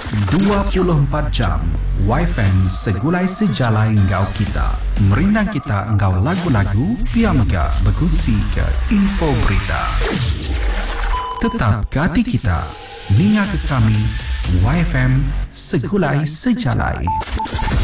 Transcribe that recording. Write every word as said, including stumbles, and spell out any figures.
dua puluh empat jam Y F M segulai sejalai engkau kita. Merindang kita engkau lagu-lagu, biar megah berkongsi ke info berita. Tetap ke hati kita, ninga ke kami, Y F M segulai sejalai.